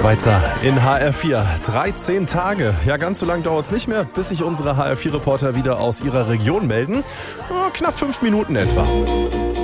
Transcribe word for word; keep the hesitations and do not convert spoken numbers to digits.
Schweizer in H R vier. dreizehn Tage. Ja, ganz so lang dauert es nicht mehr, bis sich unsere H R vier Reporter wieder aus ihrer Region melden. Knapp fünf Minuten etwa.